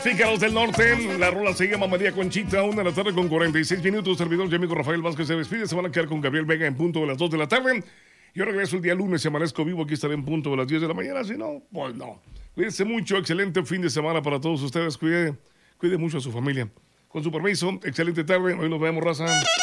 Fícaros del Norte, la rola se llama María Conchita, 1 de la tarde con 46 minutos. Servidor y amigo Rafael Vázquez se despide. Se van a quedar con Gabriel Vega en punto de las 2 de la tarde. Yo regreso el día lunes, amanezco vivo. Aquí estaré en punto de las 10 de la mañana. Si no, pues no. Cuídense mucho, excelente fin de semana para todos ustedes. Cuide mucho a su familia. Con su permiso, excelente tarde. Hoy nos vemos, raza.